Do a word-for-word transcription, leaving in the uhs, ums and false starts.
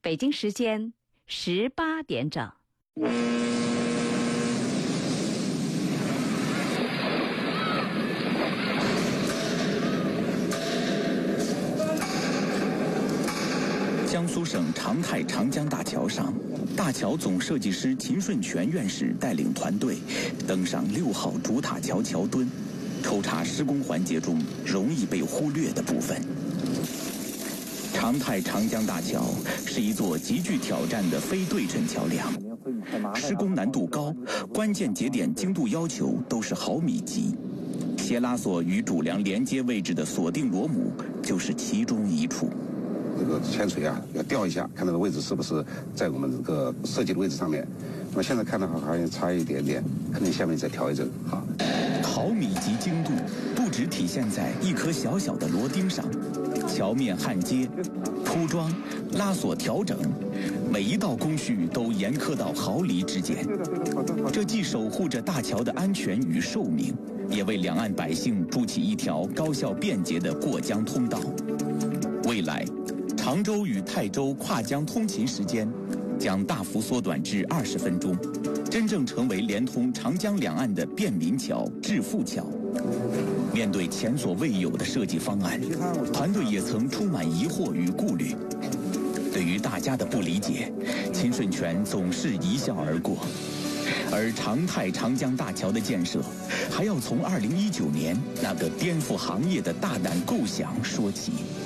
北京时间十八点整。 江苏省长泰长江大桥上，大桥总设计师秦顺全院士带领团队登上六号主塔桥桥墩，抽查施工环节中容易被忽略的部分。长泰长江大桥是一座极具挑战的非对称桥梁，施工难度高，关键节点精度要求都是毫米级。斜拉索与主梁连接位置的锁定螺母就是其中一处。 这个铅锤啊，要吊一下，看它的位置是不是在我们这个设计的位置上面。那么现在看的话，好像差一点点，可能下面再调一整。好， 毫米级精度不只体现在一颗小小的螺钉上，桥面焊接、铺装、拉锁调整，每一道工序都严苛到毫厘之间。这既守护着大桥的安全与寿命，也为两岸百姓筑起一条高效便捷的过江通道。未来，常州与泰州跨江通勤时间将大幅缩短至二十分钟，真正成为连通长江两岸的便民桥、致富桥。面对前所未有的设计方案，团队也曾充满疑惑与顾虑。对于大家的不理解，秦顺全总是一笑而过。而长泰长江大桥的建设，还要从二零一九年那个颠覆行业的大胆构想说起。